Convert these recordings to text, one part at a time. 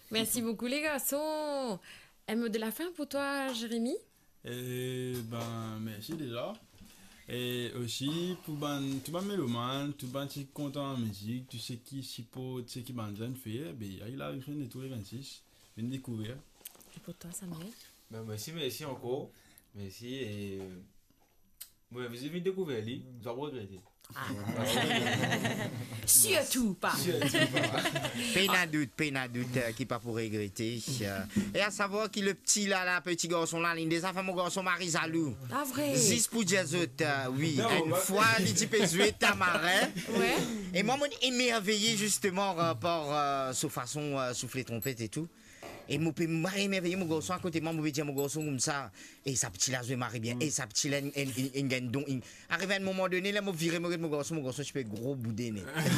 Merci beaucoup les garçons. Un mot de la fin pour toi, Jérémy? Merci déjà. Et aussi, pour tout le mélomane, tout le monde qui est content en musique, tu sais qui chipote, tu sais qui banzan fait, il a une de tous les 26. Viens découvrir. Et pour toi, Samuel? Merci encore. Merci et. Vous avez découvert, vous avez regretté. Surtout pas. Peine à doute, qui pas pour regretter. Et à savoir que le petit là, petit garçon là, l'une des enfants, mon garçon Marie Zalou. Ah vrai? 6 pour Jazot, oui. Une fois, il dit peut jouer Tamarin. Ouais. Et moi, je émerveillé justement par sa façon souffler trompette et tout. Et moi, je me émerveillé mon garçon à côté, moi, je me dis mon garçon comme ça. Et sa petite là, je marie bien. Et sa petite là, il gagne donc. Arrivé à un moment donné, là, je virais mon garçon, je fais gros boudin.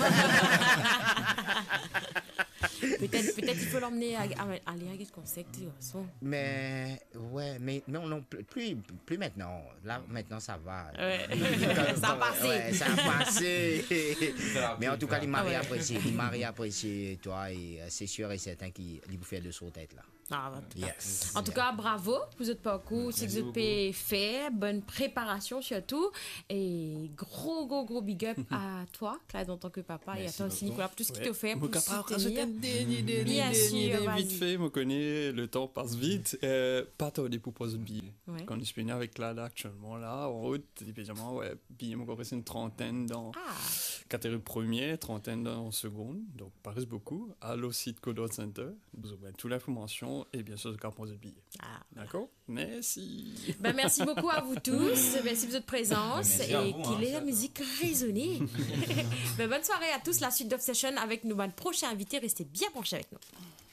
Peut-être il faut l'emmener à aller à quel concert, tu garçon. Mais non, plus maintenant. Là, maintenant, ça va. Ouais. Ça a passé. Ouais, ça a passé. Mais en tout cas, il m'a apprécié. Il m'a apprécié, toi, et c'est sûr et certain qu'il vous fait de son tête là. Ah, Yes. en tout cas, bravo pour votre parcours, si vous avez fait, bonne préparation surtout, et gros big up à toi, Claude, en tant que papa, et à toi aussi, Nicolas, pour tout ce qui te fait pour soutenir. Bien sûr, vite fait, je connais, le temps passe vite, pas tarder pour poser le billet. Ouais. Quand je suis venu avec Claude actuellement là, en route, évidemment, billet, je reste une trentaine dans catégorie première, trentaine dans seconde, donc pas reste beaucoup, à le site Codot Center, vous aurez toute l'information. Et bien sûr, je vais poser le billet. D'accord? Merci. Merci beaucoup à vous tous. Merci pour votre présence et qu'il ait la musique résonnée. Bonne soirée à tous. La suite d'Obsession avec nos prochains invités. Restez bien branchés avec nous.